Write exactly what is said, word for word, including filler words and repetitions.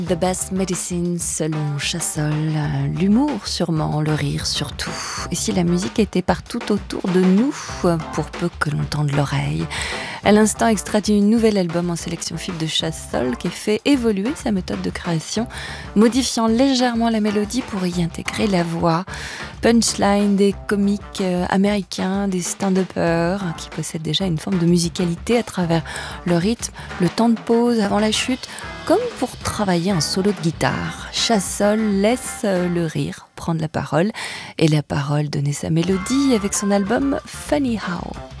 The best medicine selon Chassol, l'humour sûrement, le rire surtout. Et si la musique était partout autour de nous, pour peu que l'on tende l'oreille. À l'instant, extrait d'un nouvel album en sélection F I B de Chassol qui fait évoluer sa méthode de création, modifiant légèrement la mélodie pour y intégrer la voix. Punchline des comiques américains, des stand-uppers qui possèdent déjà une forme de musicalité à travers le rythme, le temps de pause avant la chute, comme pour travailler un solo de guitare. Chassol laisse le rire prendre la parole et la parole donner sa mélodie avec son album Funny How.